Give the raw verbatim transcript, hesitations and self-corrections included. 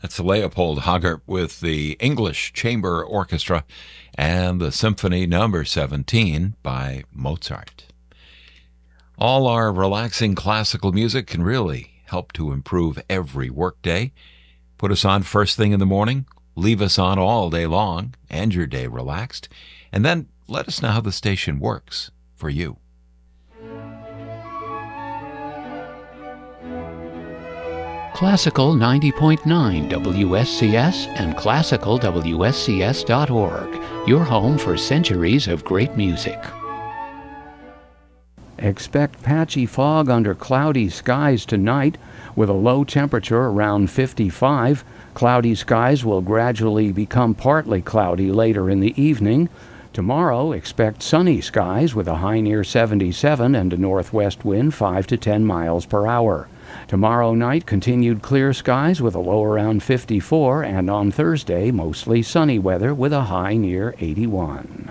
That's Leopold Haggart with the English Chamber Orchestra and the Symphony Number seventeen by Mozart. All our relaxing classical music can really help to improve every workday. Put us on first thing in the morning, leave us on all day long, and your day relaxed, and then let us know how the station works for you. Classical ninety point nine W S C S and classical W S C S dot org, your home for centuries of great music. Expect patchy fog under cloudy skies tonight with a low temperature around fifty-five. Cloudy skies will gradually become partly cloudy later in the evening. Tomorrow, expect sunny skies with a high near seventy-seven and a northwest wind five to ten miles per hour. Tomorrow night, continued clear skies with a low around fifty-four, and on Thursday, mostly sunny weather with a high near eighty-one.